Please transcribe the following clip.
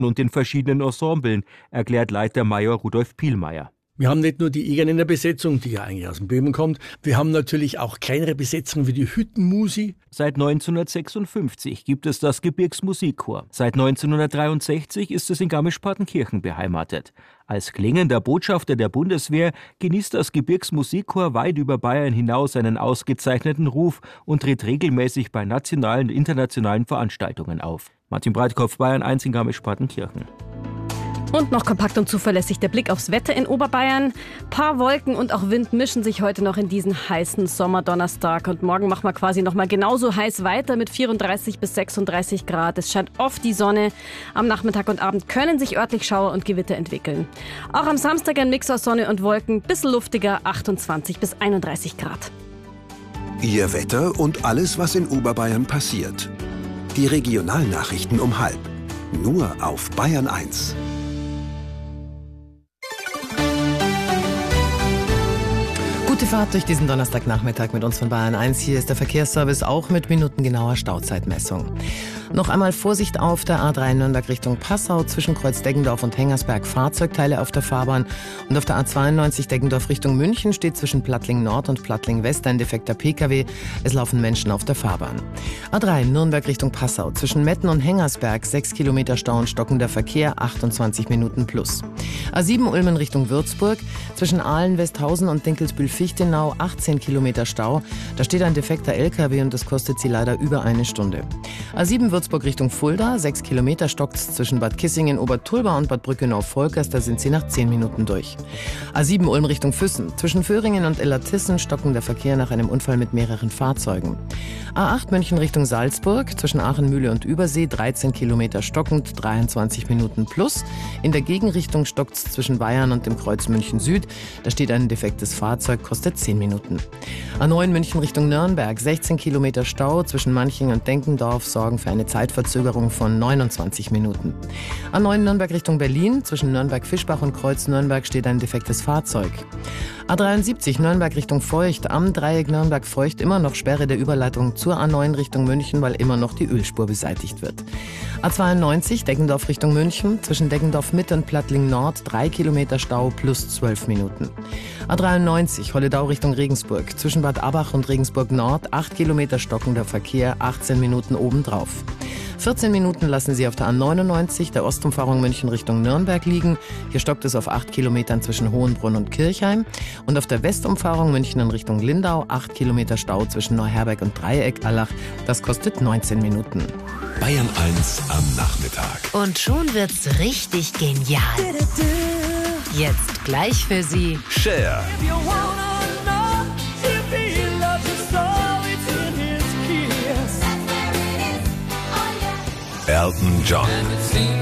und den verschiedenen Ensemblen, erklärt Leiter Major Rudolf Pielmeier. Wir haben nicht nur die Egern in der Besetzung, die ja eigentlich aus dem Böhmen kommt. Wir haben natürlich auch kleinere Besetzungen wie die Hüttenmusi. Seit 1956 gibt es das Gebirgsmusikchor. Seit 1963 ist es in Garmisch-Partenkirchen beheimatet. Als klingender Botschafter der Bundeswehr genießt das Gebirgsmusikchor weit über Bayern hinaus einen ausgezeichneten Ruf und tritt regelmäßig bei nationalen und internationalen Veranstaltungen auf. Martin Breitkopf, Bayern 1 in Garmisch-Partenkirchen. Und noch kompakt und zuverlässig der Blick aufs Wetter in Oberbayern. Paar Wolken und auch Wind mischen sich heute noch in diesen heißen Sommerdonnerstag. Und morgen machen wir quasi noch mal genauso heiß weiter mit 34 bis 36 Grad. Es scheint oft die Sonne. Am Nachmittag und Abend können sich örtlich Schauer und Gewitter entwickeln. Auch am Samstag ein Mix aus Sonne und Wolken, bisschen luftiger, 28 bis 31 Grad. Ihr Wetter und alles, was in Oberbayern passiert. Die Regionalnachrichten um 12:30. Nur auf Bayern 1. Gute Fahrt durch diesen Donnerstagnachmittag mit uns von Bayern 1. Hier ist der Verkehrsservice auch mit minutengenauer Stauzeitmessung. Noch einmal Vorsicht auf der A3 Nürnberg Richtung Passau zwischen Kreuz Deggendorf und Hengersberg, Fahrzeugteile auf der Fahrbahn. Und auf der A92 Deggendorf Richtung München steht zwischen Plattling Nord und Plattling West ein defekter Pkw. Es laufen Menschen auf der Fahrbahn. A3 Nürnberg Richtung Passau zwischen Metten und Hengersberg 6 Kilometer Stau und stockender Verkehr, 28 Minuten plus. A7 Ulmen Richtung Würzburg zwischen Aalen, Westhausen und Dinkelsbühl-Fichtenau 18 Kilometer Stau. Da steht ein defekter LKW und das kostet sie leider über eine Stunde. A7 Würzburg Richtung Fulda, 6 Kilometer stockt's zwischen Bad Kissingen, Obertulba und Bad Brückenau-Volkers, da sind sie nach 10 Minuten durch. A7 Ulm Richtung Füssen, zwischen Föhringen und Illertissen stockender Verkehr nach einem Unfall mit mehreren Fahrzeugen. A8 München Richtung Salzburg, zwischen Aachen-Mühle und Übersee, 13 Kilometer stockend, 23 Minuten plus. In der Gegenrichtung stockt's zwischen Bayern und dem Kreuz München Süd, da steht ein defektes Fahrzeug, kostet 10 Minuten. A9 München Richtung Nürnberg, 16 Kilometer Stau zwischen Manching und Denkendorf sorgen für eine Zeitverzögerung von 29 Minuten. A9 Nürnberg Richtung Berlin, zwischen Nürnberg-Fischbach und Kreuz Nürnberg steht ein defektes Fahrzeug. A73 Nürnberg Richtung Feucht, am Dreieck Nürnberg-Feucht immer noch Sperre der Überleitung zur A9 Richtung München, weil immer noch die Ölspur beseitigt wird. A92 Deggendorf Richtung München, zwischen Deggendorf Mitte und Plattling Nord 3 Kilometer Stau plus 12 Minuten. A93 Holledau Richtung Regensburg, zwischen Bad Abach und Regensburg Nord 8 Kilometer stockender Verkehr, 18 Minuten obendrauf. 14 Minuten lassen Sie auf der A99 der Ostumfahrung München Richtung Nürnberg liegen. Hier stockt es auf 8 Kilometern zwischen Hohenbrunn und Kirchheim. Und auf der Westumfahrung München in Richtung Lindau 8 Kilometer Stau zwischen Neuherberg und Dreieck-Allach. Das kostet 19 Minuten. Bayern 1 am Nachmittag. Und schon wird's richtig genial. Jetzt gleich für Sie Cher. Elton John.